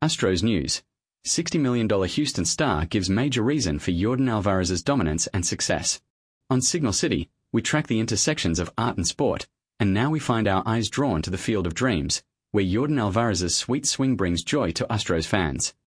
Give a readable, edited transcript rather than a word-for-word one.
Astros news. $60 million Houston star gives major reason for Yordan Alvarez's dominance and success. On Signal City, we track the intersections of art and sport, and now we find our eyes drawn to the Field of Dreams, where Yordan Alvarez's sweet swing brings joy to Astros fans.